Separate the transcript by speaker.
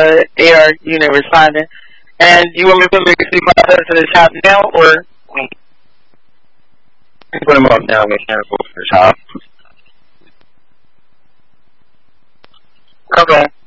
Speaker 1: AR unit responding. And you want me to put legacy process to the top now, or?
Speaker 2: Put them up now, mechanical for the top.
Speaker 1: Okay.